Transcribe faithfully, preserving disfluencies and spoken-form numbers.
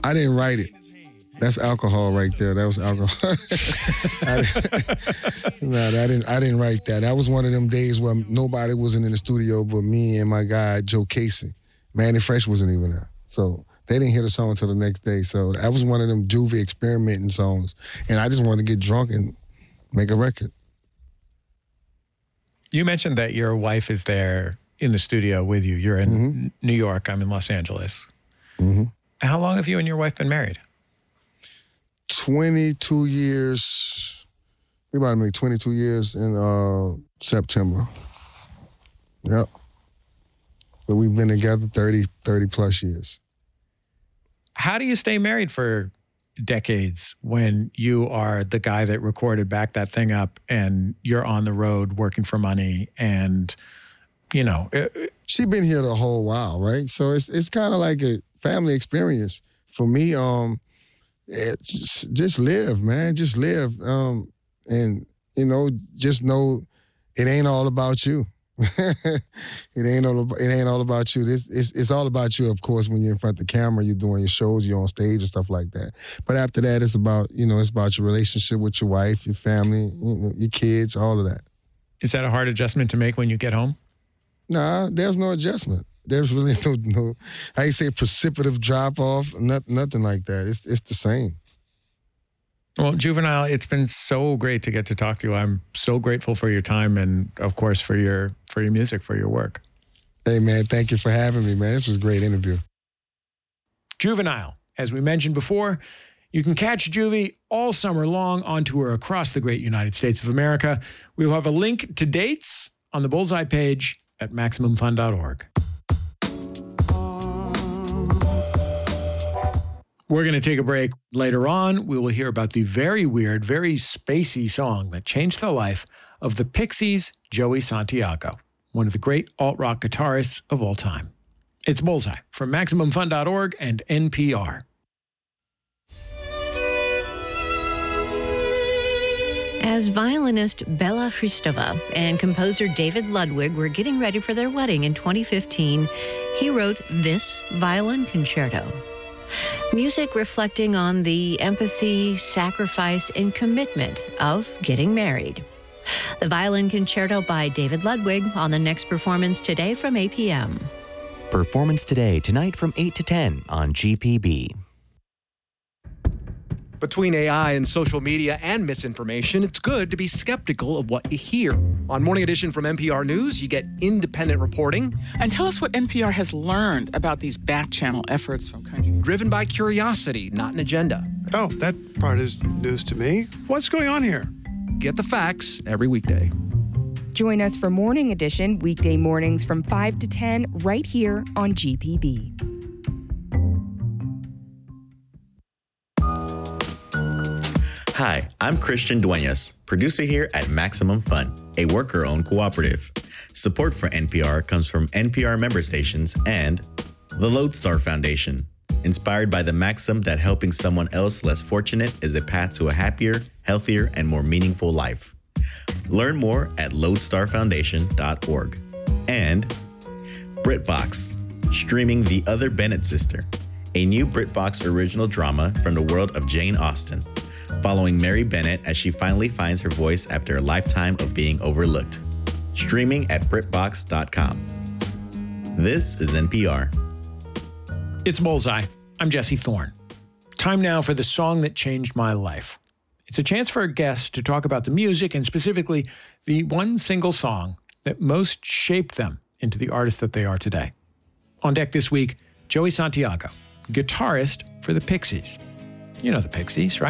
I didn't write it. That's alcohol right there. That was alcohol. I didn't, no, I didn't. I didn't write that. That was one of them days where nobody wasn't in the studio but me and my guy Joe Casey. Manny Fresh wasn't even there, so they didn't hear the song until the next day. So that was one of them juvie experimenting songs, and I just wanted to get drunk and make a record. You mentioned that your wife is there in the studio with you. You're in mm-hmm. New York. I'm in Los Angeles. Mm-hmm. How long have you and your wife been married? twenty-two years. We about to make twenty-two years in uh, September. Yep. But we've been together thirty, thirty plus years. How do you stay married for decades when you are the guy that recorded Back That Thing Up and you're on the road working for money and, you know. It, she been here the whole while, right? So it's it's kind of like a family experience. For me, um, it's just live, man. Just live. Um, and, you know, just know it ain't all about you. it ain't all it ain't all about you. This it's it's all about you, of course, when you're in front of the camera, you're doing your shows, you're on stage and stuff like that. But after that, it's about, you know, it's about your relationship with your wife, your family, you know, your kids, all of that. Is that a hard adjustment to make when you get home? Nah, there's no adjustment. There's really no no I say precipitative drop off, not, nothing like that. It's it's the same. Well, Juvenile, it's been so great to get to talk to you. I'm so grateful for your time and, of course, for your for your music, for your work. Hey, man, thank you for having me, man. This was a great interview. Juvenile, as we mentioned before, you can catch Juvie all summer long on tour across the great United States of America. We will have a link to dates on the Bullseye page at Maximum Fun dot org. We're going to take a break. Later on, we will hear about the very weird, very spacey song that changed the life of the Pixies' Joey Santiago, one of the great alt-rock guitarists of all time. It's Bullseye from Maximum Fun dot org and N P R. As violinist Bela Hristova and composer David Ludwig were getting ready for their wedding in twenty fifteen, he wrote this violin concerto. Music reflecting on the empathy, sacrifice, and commitment of getting married. The Violin Concerto by David Ludwig on the next Performance Today from eight p.m. Performance Today, tonight from eight to ten on G P B. Between A I and social media and misinformation, it's good to be skeptical of what you hear. On Morning Edition from N P R News, you get independent reporting. And tell us what N P R has learned about these back-channel efforts from countries. Driven by curiosity, not an agenda. Oh, that part is news to me. What's going on here? Get the facts every weekday. Join us for Morning Edition, weekday mornings from five to ten, right here on G P B. Hi, I'm Christian Duenas, producer here at Maximum Fun, a worker-owned cooperative. Support for N P R comes from N P R member stations and the Lodestar Foundation, inspired by the maxim that helping someone else less fortunate is a path to a happier, healthier, and more meaningful life. Learn more at lodestar foundation dot org. And BritBox, streaming The Other Bennett Sister, a new BritBox original drama from the world of Jane Austen, following Mary Bennett as she finally finds her voice after a lifetime of being overlooked. Streaming at brit box dot com. This is N P R. It's Bullseye. I'm Jesse Thorne. Time now for the song that changed my life. It's a chance for a guest to talk about the music and specifically the one single song that most shaped them into the artist that they are today. On deck this week, Joey Santiago, guitarist for the Pixies. You know the Pixies, right?